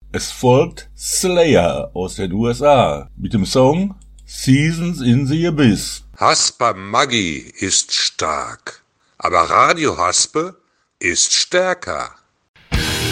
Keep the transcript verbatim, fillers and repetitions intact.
Es folgt Slayer aus den U S A mit dem Song Seasons in the Abyss. Hasper Maggi ist stark, aber Radio Haspe ist stärker.